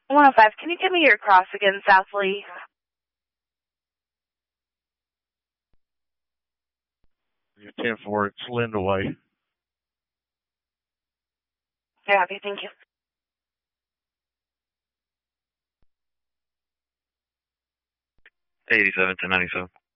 105, can you give me your cross again, South Lee? You're 10-4, it's Linda Way. Yeah, okay, thank you. 87 to 97.